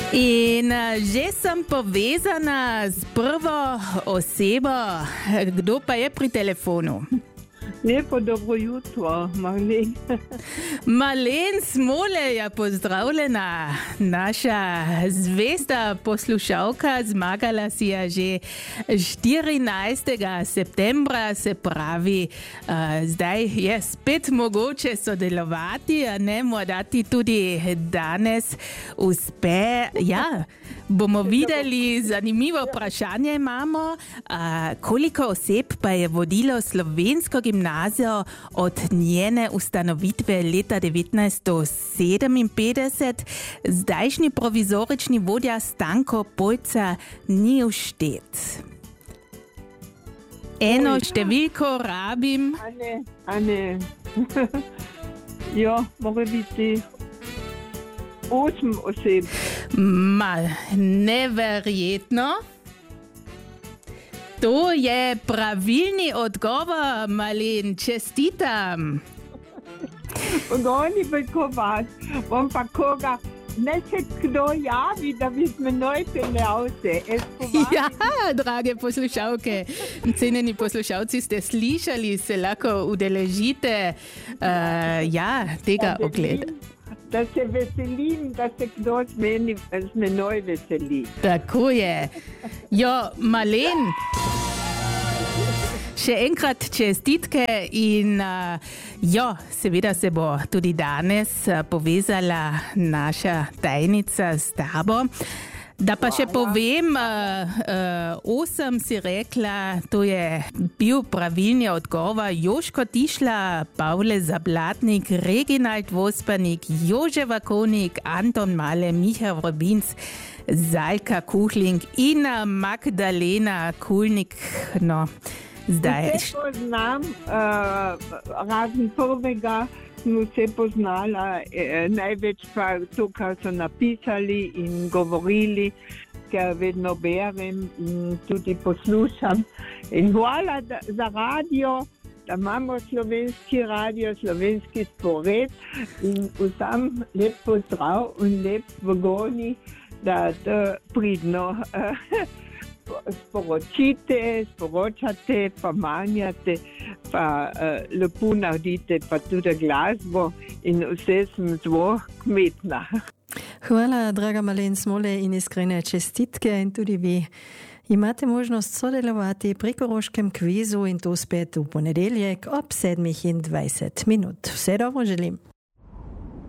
In že sem povezana s prvo osebo. Kdo pa je pri telefonu? Lepo dobro jutro, Marlen. Marlen Smoleja, pozdravljena. Naša zvesta poslušalka zmagala si je že 14. septembra, se pravi, zdaj je spet mogoče sodelovati, a ne morda ti tudi danes uspe. Ja, bomo videli, zanimivo vprašanje imamo. Koliko oseb pa je vodilo slovensko gimnazijo od njene ustanovitve leta 1957? Zdajšnji provizorični vodja Stanko Pojca ni vštet. Eno številko rabim. A ne. Jo, mora biti 8 oseb. Neverjetno. To je pravilni odgovor, Marlen, čestitam. Oni vekovati, bom pa koga, ne se kdo javi, da bi z menoj peljal se. Ja, drage poslušalke, cenjeni poslušalci, ste slišali, se lahko udeležite tega ogleda. Da se veselim, da se kdo z menoj veseli. Tako je. Jo, Marlen, še enkrat čestitke in seveda se bo tudi danes povezala naša tajnica s tabo. Da pa še povem, 8 si rekla, to je bil pravilni odgovor. Joško Tišla, Pavle Zablatnik, Reginald Vospanik, Jože Vakonik, Anton Male, Miha Vrobinc, Zalka Kuhling in Magdalena Kulnik. No, zdaj. Vse poznam, razen prvega, smo se poznala, največ pa to, kar so napisali in govorili, ker vedno berem in tudi poslušam. In hvala za radio, da imamo slovenski radio, slovenski spored in vsem lep pozdrav in lep vgoni, da pridno sporočate, pa manjate, pa lepo naredite, pa tudi glasbo in vse sem zelo kmetna. Hvala, draga Marlen Smole, in iskrene čestitke. In tudi vi imate možnost sodelovati pri Koroškem kvizu in to spet v ponedeljek ob 7:20. Vse dobro želim.